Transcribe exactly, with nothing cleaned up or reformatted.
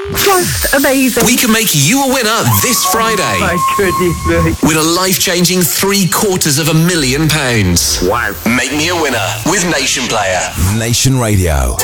Just amazing. We can make you a winner this Friday. My goodness me. With a life-changing three quarters of a million pounds. Wow. Make me a winner with Nation Player. Nation Radio.